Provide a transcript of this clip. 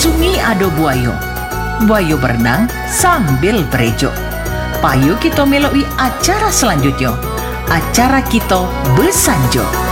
sungai ado buayo. Buayo berenang sambil berejo. Payo kita meloi acara selanjutnya. Acara kita besanjo.